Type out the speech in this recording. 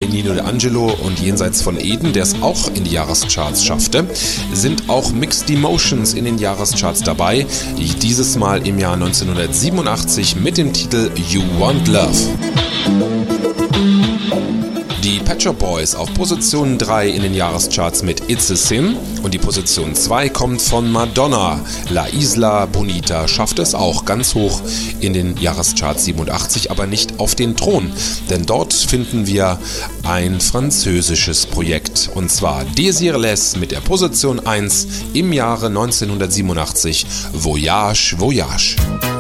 Nino D'Angelo und Jenseits von Eden, der es auch in die Jahrescharts schaffte, sind auch Mixed Emotions in den Jahrescharts dabei, dieses Mal im Jahr 1987 mit dem Titel You Want Love. Die Pet Shop Boys auf Position 3 in den Jahrescharts mit It's a Sin und die Position 2 kommt von Madonna. La Isla Bonita schafft es auch ganz hoch in den Jahrescharts 87, aber nicht auf den Thron, denn dort finden wir ein französisches Projekt und zwar Désirless mit der Position 1 im Jahre 1987, Voyage, Voyage.